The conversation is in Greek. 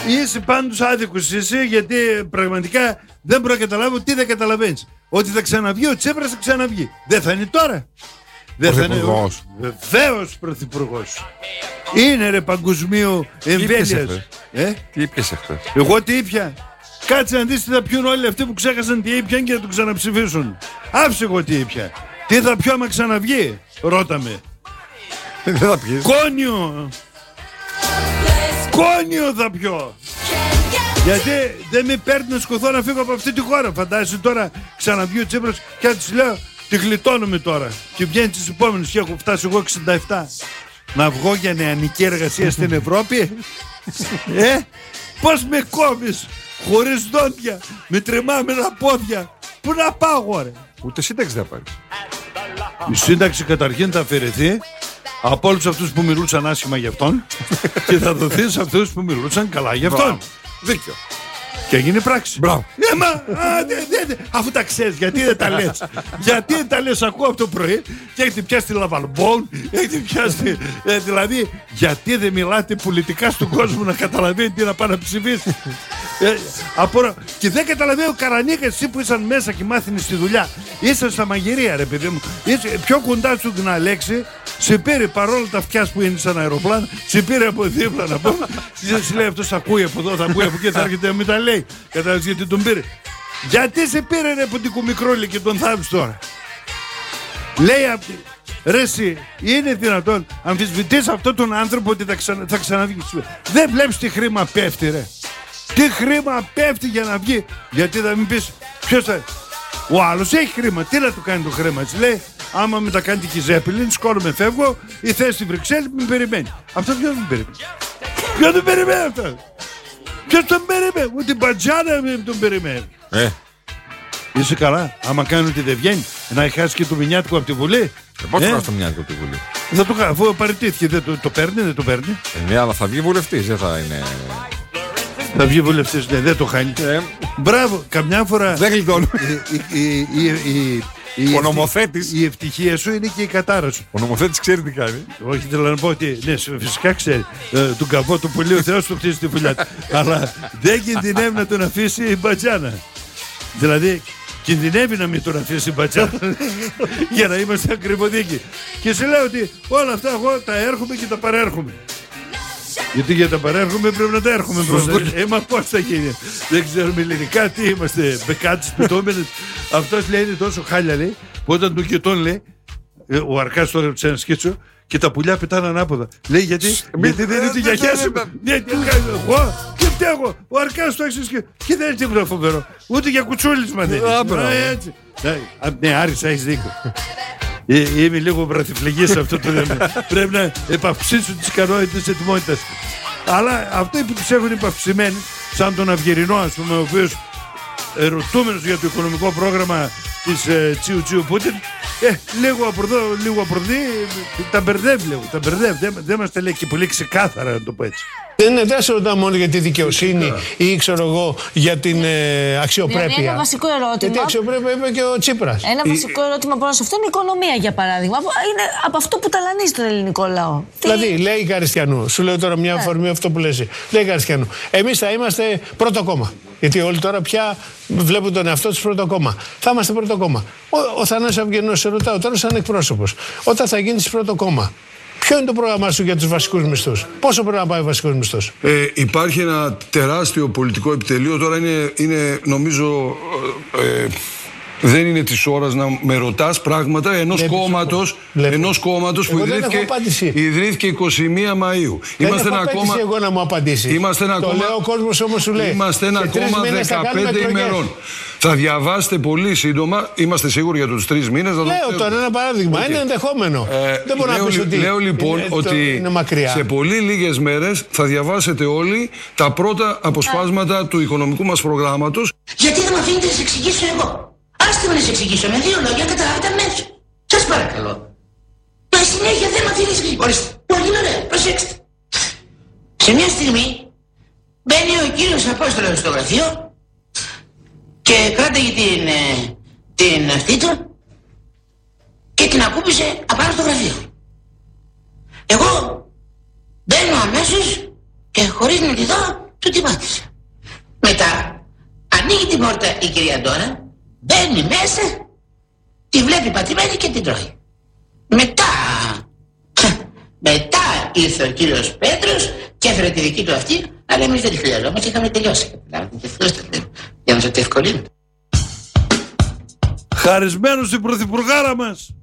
Είσαι πάντως άδικος εσύ, γιατί πραγματικά δεν μπορώ να καταλάβω τι δεν καταλαβαίνεις. Ότι θα ξαναβγεί ο Τσίπρας, θα ξαναβγεί. Δεν θα είναι τώρα. Δεν θα είναι. Βεβαίως πρωθυπουργός. Είναι ρε παγκοσμίου εμβέλειας. Τι είπες χθες? Εγώ τι ήπια? Κάτσε να δεις τι θα πιούν όλοι αυτοί που ξέχασαν τι ήπιαν και θα τον ξαναψηφίσουν. Άψε εγώ τι ήπια. Τι θα πιω άμα ξαναβγεί? Ρώτα με. Δεν θα πιεις. Κόνιο. Κόνιο θα πιω. Γιατί δεν με παίρνει να σκοθώ να φύγω από αυτή τη χώρα. Φαντάζεσαι τώρα ξαναβγεί ο Τσίπρας και θα της λέω τη γλιτώνουμε τώρα. Και βγαίνει τις επόμενες και έχω φτάσει εγώ 67. Να βγω για νεανική εργασία στην Ευρώπη. Πώς με κόβεις χωρίς δόντια, με τρεμάμενα πόδια. Πού να πάω ρε? Ούτε σύνταξη δεν πάρεις. Η σύνταξη καταρχήν θα αφαιρεθεί από όλους αυτούς που μιλούσαν άσχημα για αυτόν και θα δοθεί σε αυτούς που μιλούσαν καλά για αυτόν. Δίκιο. Και γίνει πράξη. Μπράβο. Αφού τα ξέρεις, γιατί δεν τα λες? Γιατί δεν τα λες? Ακούω από το πρωί και έχετε πιάσει τη Λαβαλμπόν, έχετε πιάσει. Δηλαδή, γιατί δεν μιλάτε πολιτικά στον κόσμο να καταλαβαίνει τι να πάει να ψηφίσει? Και δεν καταλαβαίνει ο Καρανίκας, εσύ που ήσαν μέσα και μάθαινες στη δουλειά. Ήσαν στα μαγειρία, ρε παιδί μου. Πιο κοντά σου την Αλέξη, σε πήρε παρόλα τα αυτιά που είναι σαν αεροπλάνο, σε πήρε από δίπλα να πούμε. Σε λέει αυτός ακούει από εδώ, θα ακούει από εκεί, θα έρχεται να μην τα λέει. Κατάλαβες γιατί τον πήρε? Γιατί σε πήρε ρε από την κουμικρόλη και τον θάβεις τώρα? Λέει ρε εσύ, είναι δυνατόν αμφισβητείς αυτόν τον άνθρωπο ότι θα ξαναβγεί? Δεν βλέπεις τι χρήμα πέφτει ρε? Τι χρήμα πέφτει για να βγει? Γιατί θα μην πεις ποιος θα... Ο άλλος έχει χρήμα, τι να του κάνει το χρήμα? Έτσι λέει, άμα με τα κάνει την Κιζέπηλιν, σκόρομαι, φεύγω, η θέση στη Βρυξέλλη με περιμένει. Αυτό ποιος δεν περιμένει? Ποιος δεν περιμένει αυτό? Ποιος τον περιμένει? Ούτε την Μπατζάνα με τον περιμένει. Είσαι καλά? Άμα κάνει ότι δεν βγαίνει, να χάσει και το μηνιάτικο από τη Βουλή. Πώς θα χάσει το μηνιάτικο από τη Βουλή? Θα το κάνω, αφού παραιτήθηκε, δεν το παίρνει, δεν το παίρνει. Ναι, αλλά θα βγει βουλευτής, δεν θα είναι. Θα βγει βουλευτής, ναι, δεν το χάνει. Μπράβο, καμιά φορά. Δεν γλιτώνω. Ο νομοθέτης. Η ευτυχία σου είναι και η κατάρα σου. Ο νομοθέτης ξέρει τι κάνει. Όχι, θέλω να πω ότι ναι, φυσικά ξέρει. Του καβό του πολύ ο Θεός του χτίζει τη φουλιά του. Αλλά δεν κινδυνεύει να τον αφήσει η Μπατζάνα. Δηλαδή, κινδυνεύει να μην τον αφήσει η Μπατζάνα. Για να είμαστε ακριβοδίκοι. Και σε λέω ότι όλα αυτά εγώ τα έρχομαι και τα παρέρχομαι. Γιατί για τα παρέρχομαι πρέπει να τα έρχομαι μπροστά. Μα πώς θα γίνει? Δεν ξέρουμε ελληνικά, τι είμαστε, μπεκάτες πιτώμενες. Αυτός λέει είναι τόσο χάλια, λέει, που όταν του κοιτών, λέει, ο Αρκάς το έγραψε ένα σκίτσο και τα πουλιά πετάνε ανάποδα. Λέει γιατί δεν είναι τη γιαγιάσιμα. Εγώ και φταίω. Ο Αρκάς το έχει σκίτσο και δεν είναι τίποτα φοβερό. Ούτε για κουτσούλισμα δεν είναι. Ναι, Άρησα, έχεις δίκιο. Είμαι λίγο βραδιφλεγής σε αυτό το θέμα. Πρέπει να επαυξήσω τις ικανότητες ετοιμότητας. Αλλά αυτοί που τις έχουν επαυξημένοι, σαν τον Αυγερινό, ας πούμε, ο οποίος ερωτούμενος για το οικονομικό πρόγραμμα της Τσιου Πούτιν, λίγο από εδώ, λίγο από εδώ, τα μπερδεύει λίγο. Δεν μας τα λέει και πολύ ξεκάθαρα, να το πω έτσι. Δεν σε ρωτάω μόνο για τη δικαιοσύνη ή ξέρω εγώ για την αξιοπρέπεια. Δηλαδή ένα βασικό ερώτημα. Γιατί αξιοπρέπεια είπε και ο Τσίπρας. Ένα βασικό ερώτημα πάνω σε αυτό είναι η οικονομία, για παράδειγμα. Είναι από αυτό που ταλανίζει τον ελληνικό λαό. Δηλαδή, λέει η Καριστιανού, σου λέω τώρα μια αφορμή αυτό που λες. Λέει η Καριστιανού, εμείς θα είμαστε πρώτο κόμμα. Γιατί όλοι τώρα πια βλέπουν τον εαυτό τους πρώτο κόμμα. Θα είμαστε πρώτο κόμμα. Ο Θανάσης Αυγερινός, σε ρωτάω τώρα σαν εκπρόσωπος, όταν θα γίνεις πρώτο κόμμα, ποιο είναι το πρόγραμμά σου για τους βασικούς μισθούς? Πόσο πρέπει να πάει ο βασικός μισθός? Υπάρχει ένα τεράστιο πολιτικό επιτελείο. Τώρα είναι νομίζω δεν είναι της ώρας να με ρωτάς πράγματα ενός κόμματος που ιδρύθηκε 21 Μαΐου. Δεν έχω απέτηση εγώ να μου απαντήσεις. Το λέω ο κόσμος όμως σου λέει. Είμαστε ένα κόμμα 15 ημερών. Θα διαβάσετε πολύ σύντομα, είμαστε σίγουροι για τους 3 μήνες. Λέω τώρα ένα παράδειγμα, είναι ενδεχόμενο. Δεν μπορώ να πεις ότι λέω λοιπόν ότι σε πολύ λίγες μέρες θα διαβάσετε όλοι τα πρώτα αποσπάσματα του οικονομικού μας προγράμματος. Γιατί δεν με αφήνετε να σας εξηγήσω εγώ? Άστε με να σας εξηγήσω με 2 λόγια, καταλάβετε αμέσως. Σας παρακαλώ. Μα συνέχεια δεν με αφήνετε να σας εξηγήσω. Ορίστε. Πολύ ωραία, προσέξτε. Σε μια στιγμή μπαίνει ο κύριος Απόστολος στο γραφείο και κράταγε την αυτή του και την ακούμπησε απάνω στο γραφείο. Εγώ μπαίνω αμέσως και χωρίς να τη δω του τη μάτισε. Μετά ανοίγει την πόρτα η κυρία Ντόρα, μπαίνει μέσα, τη βλέπει πατημένη και την τρώει. Μετά ήρθε ο κύριος Πέτρος και έφερε τη δική του αυτή, αλλά εμείς δεν τη χρειαζόμαστε, είχαμε τελειώσει. Για να σας το ευκολύνω. Χαρισμένος η πρωθυπουργάρα μας.